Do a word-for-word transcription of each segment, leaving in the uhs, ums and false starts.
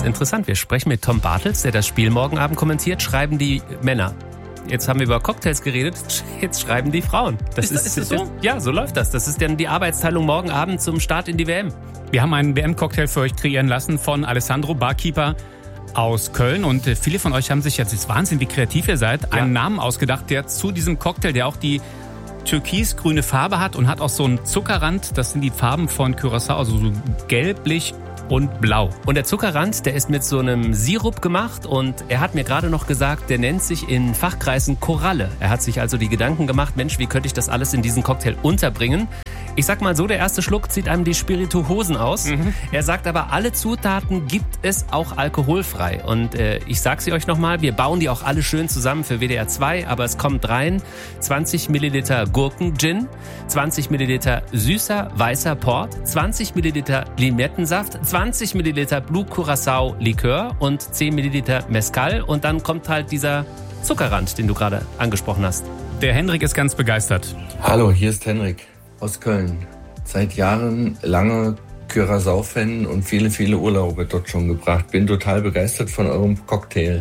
interessant. Wir sprechen mit Tom Bartels, der das Spiel morgen Abend kommentiert, schreiben die Männer. Jetzt haben wir über Cocktails geredet, jetzt schreiben die Frauen. Das ist, ist, ist das so? Ja, so läuft das. Das ist dann die Arbeitsteilung morgen Abend zum Start in die W M. Wir haben einen W M-Cocktail für euch kreieren lassen von Alessandro, Barkeeper aus Köln. Und viele von euch haben sich, jetzt ist Wahnsinn, wie kreativ ihr seid, einen ja. Namen ausgedacht, der zu diesem Cocktail, der auch die türkisgrüne Farbe hat und hat auch so einen Zuckerrand. Das sind die Farben von Curaçao, also so gelblich und blau. Und der Zuckerrand, der ist mit so einem Sirup gemacht und er hat mir gerade noch gesagt, der nennt sich in Fachkreisen Koralle. Er hat sich also die Gedanken gemacht, Mensch, wie könnte ich das alles in diesen Cocktail unterbringen? Ich sag mal so, der erste Schluck zieht einem die Spirituosen aus. Mhm. Er sagt aber, alle Zutaten gibt es auch alkoholfrei. Und äh, ich sag sie euch nochmal, wir bauen die auch alle schön zusammen für W D R zwei, aber es kommt rein zwanzig Milliliter Gurken-Gin, zwanzig Milliliter süßer weißer Port, zwanzig Milliliter Limettensaft, zwanzig Milliliter Blue Curaçao Likör und zehn Milliliter Mezcal. Und dann kommt halt dieser Zuckerrand, den du gerade angesprochen hast. Der Henrik ist ganz begeistert. Hallo, hier ist Henrik aus Köln. Seit Jahren lange Curaçao-Fan und viele, viele Urlaube dort schon gebracht. Bin total begeistert von eurem Cocktail.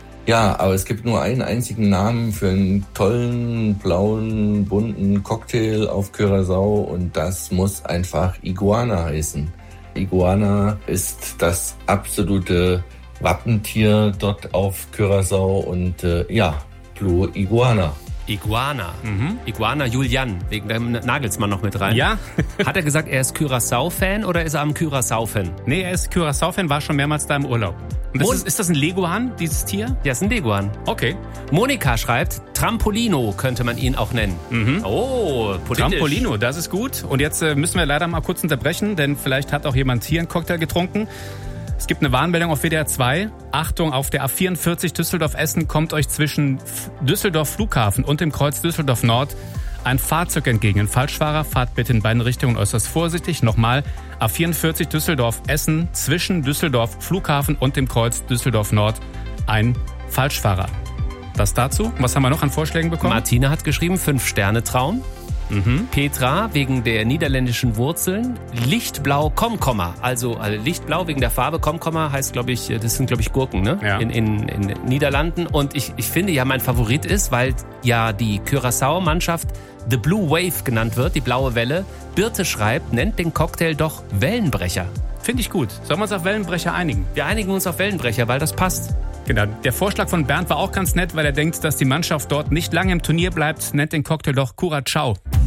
Ja, aber es gibt nur einen einzigen Namen für einen tollen, blauen, bunten Cocktail auf Curaçao und das muss einfach Iguana heißen. Iguana ist das absolute Wappentier dort auf Curaçao und äh, ja, Blue Iguana. Iguana. Mhm. Iguana Julian, wegen dem Nagelsmann noch mit rein. Ja. Hat er gesagt, er ist Curaçao-Fan oder ist er am Curaçao-Fan? Nee, er ist Curaçao-Fan, war schon mehrmals da im Urlaub. Und das ist, ist das ein Leguan, dieses Tier? Ja, ist ein Leguan. Okay. Monika schreibt, Trampolino könnte man ihn auch nennen. Mhm. Oh, politisch. Trampolino, das ist gut. Und jetzt äh, müssen wir leider mal kurz unterbrechen, denn vielleicht hat auch jemand hier einen Cocktail getrunken. Es gibt eine Warnmeldung auf W D R zwei. Achtung, auf der A vierundvierzig Düsseldorf-Essen kommt euch zwischen Düsseldorf Flughafen und dem Kreuz Düsseldorf Nord ein Fahrzeug entgegen. Ein Falschfahrer, fahrt bitte in beiden Richtungen äußerst vorsichtig. Nochmal, A vierundvierzig Düsseldorf-Essen zwischen Düsseldorf Flughafen und dem Kreuz Düsseldorf Nord ein Falschfahrer. Das dazu. Was haben wir noch an Vorschlägen bekommen? Martina hat geschrieben, Fünf-Sterne-Traum. Mhm. Petra wegen der niederländischen Wurzeln. Lichtblau Komkommer. Also, also Lichtblau wegen der Farbe. Komkommer heißt, glaube ich, das sind, glaube ich, Gurken, ne? Ja. In, in, in Niederlanden. Und ich, ich finde ja, mein Favorit ist, weil ja die Curaçao-Mannschaft The Blue Wave genannt wird, die blaue Welle. Birte schreibt, nennt den Cocktail doch Wellenbrecher. Finde ich gut. Sollen wir uns auf Wellenbrecher einigen? Wir einigen uns auf Wellenbrecher, weil das passt. Genau. Der Vorschlag von Bernd war auch ganz nett, weil er denkt, dass die Mannschaft dort nicht lange im Turnier bleibt. Nennt den Cocktail doch Curaçao.